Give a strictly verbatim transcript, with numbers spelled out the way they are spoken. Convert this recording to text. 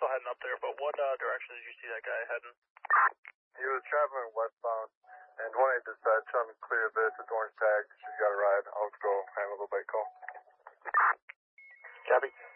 also heading up there, but what uh, direction did you see that guy heading? He was traveling westbound, and twenty dispatch, trying to clear a bit to Orange Tag. She's got a ride. I'll go handle the bike call. Copy.